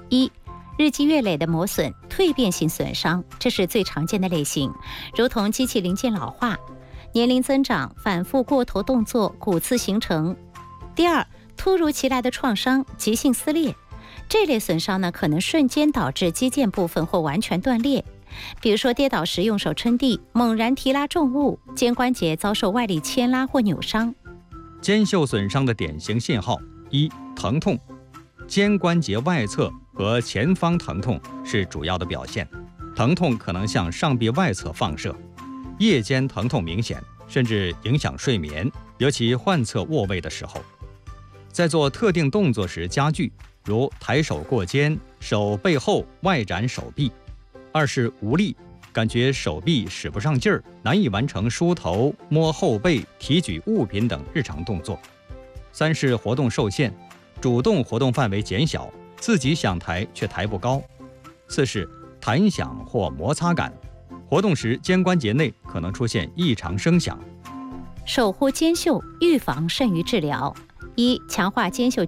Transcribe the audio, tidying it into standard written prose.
一、日积月累的磨损、蜕变性损伤，这是最常见的类型，如同机器零件老化、年龄增长、反复过头动作、骨刺形成。第二，突如其来的创伤、急性撕裂，这类损伤呢，可能瞬间导致肌腱部分或完全断裂。比如说跌倒时用手撑地，猛然提拉重物，肩关节遭受外力牵拉或扭伤。 肩袖损伤的典型信号：一、疼痛，肩关节外侧和前方疼痛是主要的表现，疼痛可能向上臂外侧放射，夜间疼痛明显，甚至影响睡眠，尤其患侧卧位的时候。在做特定动作时加剧，如抬手过肩、手背后外展手臂。二是无力，感觉手臂使不上劲儿，难以完成梳头、摸后背、提举物品等日常动作。三是活动受限，主动活动范围减小，自己想抬却抬不高。四是弹响或摩擦感，活动时肩关节内可能出现异常声响。 守护肩袖，预防胜于治疗。一、强化肩袖